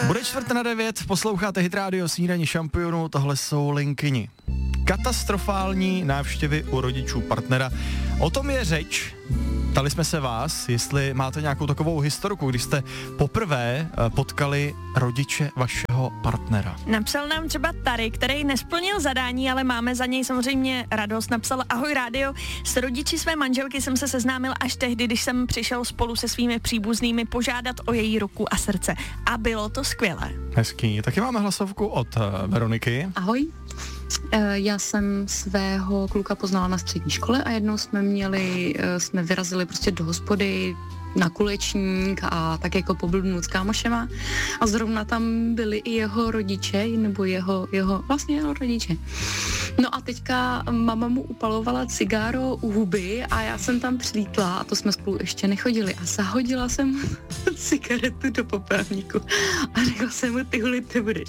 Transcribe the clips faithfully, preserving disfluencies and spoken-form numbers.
Bude čtvrt na devět, posloucháte Hit Radio Snídaní šampionů, tohle jsou Linkyni. Katastrofální návštěvy u rodičů partnera. O tom je řeč. Ptali jsme se vás, jestli máte nějakou takovou historku, když jste poprvé potkali rodiče vašeho partnera. Napsal nám třeba Tary, který nesplnil zadání, ale máme za něj samozřejmě radost. Napsal: ahoj rádio, s rodiči své manželky jsem se seznámil až tehdy, když jsem přišel spolu se svými příbuznými požádat o její ruku a srdce. A bylo to skvělé. Hezký. Taky máme hlasovku od uh, Veroniky. Ahoj. Já jsem svého kluka poznala na střední škole a jednou jsme měli, jsme vyrazili prostě do hospody na kulečník a tak jako poblbnout s kámošema a zrovna tam byli i jeho rodiče, nebo jeho, jeho, vlastně jeho rodiče. No a teďka mama mu upalovala cigáro u huby a já jsem tam přilítla a to jsme spolu ještě nechodili a zahodila jsem cigaretu do popelníku a řekla jsem mu, ty huli, ty budeš.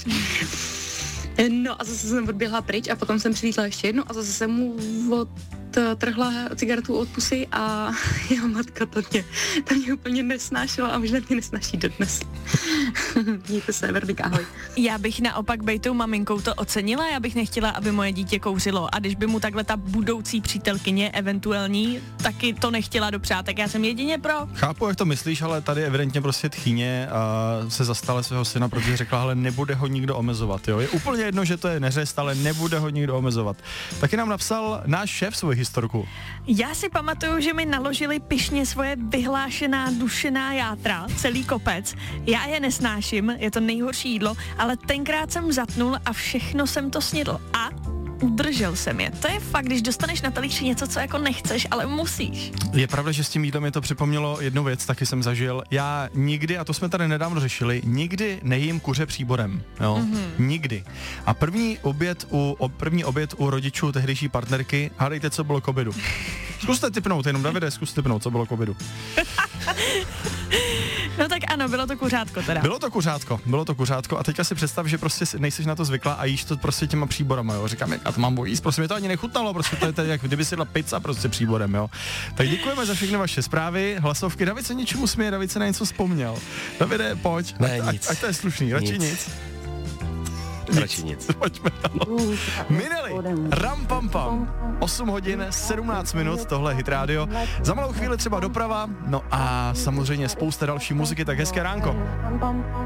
No a zase jsem odběhla pryč a potom jsem přilítla ještě jednou a zase jsem mu odtrhla cigaretu od pusy a jeho matka to mě, to mě úplně nesnášela a možná mě nesnáší dodnes. Mějte se, Vernika, ahoj. Já bych naopak bejtou maminkou to ocenila, já bych nechtěla, aby moje dítě kouřilo a když by mu takhle ta budoucí přítelkyně eventuální taky to nechtěla dopřát, tak já jsem jedině pro. Chápu, jak to myslíš, ale tady evidentně prostě tchýně a se zastala svého syna, protože řekla, ale nebude ho nikdo omezovat, jo. Je úplně jedno, že to je neřest, ale nebude ho nikdo omezovat. Taky nám napsal náš šéf svoji historku. Já si pamatuju, že mi naložili pyšně svoje vyhlášená dušená játra, celý kopec. Já je nesnáším, je to nejhorší jídlo, ale tenkrát jsem zatnul a všechno jsem to snědl. A udržel jsem je. To je fakt, když dostaneš na talíři něco, co jako nechceš, ale musíš. Je pravda, že s tím jídlem mi to připomnělo jednu věc, taky jsem zažil. Já nikdy, a to jsme tady nedávno řešili, nikdy nejím kuře příborem, jo, mm-hmm. nikdy. A první oběd u, o, první oběd u rodičů tehdejší partnerky, hádejte, co bylo k obědu. Zkuste tipnout, jenom Davide, zkuste tipnout, co bylo k obědu. No tak ano, bylo to kuřátko teda. Bylo to kuřátko, bylo to kuřátko a teďka si představ, že prostě nejseš na to zvykla a jíš to prostě těma příborama, jo. Říkám, já to mám jíst, prostě mi to ani nechutnalo, prostě to je tady, jak kdyby si dala pizza prostě příborem, jo. Tak děkujeme za všechny vaše zprávy, hlasovky. David se něčemu směje, David se na něco vzpomněl. Davide, pojď, ne, ať, nic. ať to je slušný, radši nic. nic. Radši nic. Pojďme dál. Mineli, ram pam pam, osm hodin, sedmnáct minut, tohle Hit Radio. Za malou chvíli třeba doprava, no a samozřejmě spousta další muziky, tak hezké ránko.